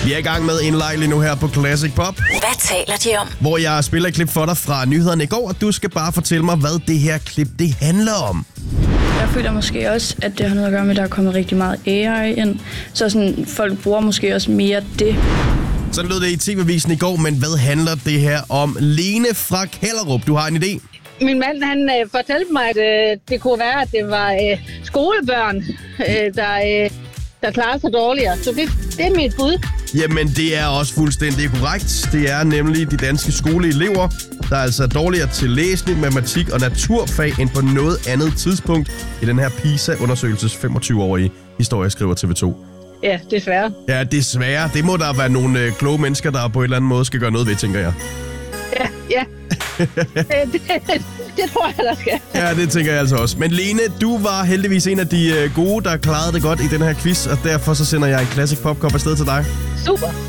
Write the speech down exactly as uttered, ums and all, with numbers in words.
Vi er i gang med en leg lige nu her på Classic Pop. Hvad taler de om? Hvor jeg spiller et klip for dig fra nyhederne i går, og du skal bare fortælle mig, hvad det her klip det handler om. Jeg føler måske også, at det har noget at gøre med, at der er kommet rigtig meget A I ind. Så sådan, folk bruger måske også mere det. Sådan lød det i T V-avisen i går, men hvad handler det her om? Lene fra Kellerup, du har en idé? Min mand, han øh, fortalte mig, at øh, det kunne være, at det var øh, skolebørn, øh, der, øh, der klarer sig dårligere. Så det, det er mit bud. Jamen, det er også fuldstændig korrekt. Det er nemlig de danske skoleelever, der er altså dårligere til læsning, matematik og naturfag end på noget andet tidspunkt i den her PISA-undersøgelses femogtyve-årige historie, skriver T V to. Ja, desværre. Ja, desværre. Det må der være nogle øh, kloge mennesker, der på en eller anden måde skal gøre noget ved, tænker jeg. Ja, ja. det, det, det tror jeg, der skal. Ja, det tænker jeg altså også. Men Lene, du var heldigvis en af de øh, gode, der klarede det godt i den her quiz, og derfor så sender jeg en Classic Pop-kop afsted til dig. Super.